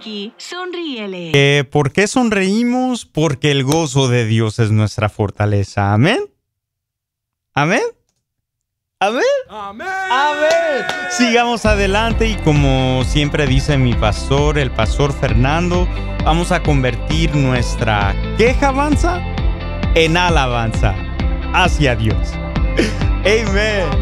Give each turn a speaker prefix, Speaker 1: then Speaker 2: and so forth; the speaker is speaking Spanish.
Speaker 1: Frankie, sonríele.
Speaker 2: ¿Por qué sonreímos? Porque el gozo de Dios es nuestra fortaleza. Amén. Amén. Amén.
Speaker 3: Amén.
Speaker 2: Amén. Sigamos adelante y como siempre dice mi pastor, el pastor Fernando, vamos a convertir nuestra quejabanza en alabanza hacia Dios. Amén.